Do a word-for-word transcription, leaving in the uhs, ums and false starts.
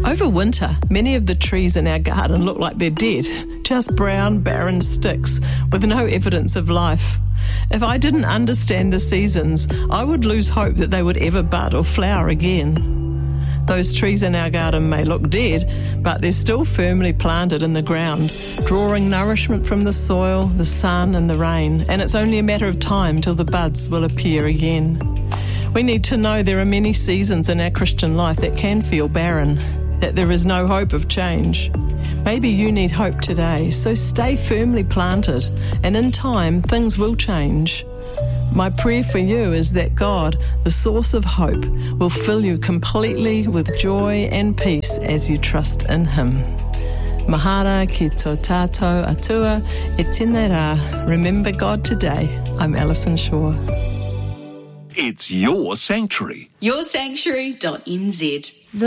Over winter, many of the trees in our garden look like they're dead, just brown, barren sticks with no evidence of life. If I didn't understand the seasons, I would lose hope that they would ever bud or flower again. Those trees in our garden may look dead, but they're still firmly planted in the ground, drawing nourishment from the soil, the sun and the rain, and it's only a matter of time till the buds will appear again. We need to know there are many seasons in our Christian life that can feel barren, that there is no hope of change. Maybe you need hope today, so stay firmly planted, and in time things will change. My prayer for you is that God, the source of hope, will fill you completely with joy and peace as you trust in Him. Mahara ki tō tātou atua e tēnei rā. Remember God today. I'm Alison Shaw. It's your sanctuary. your sanctuary dot n z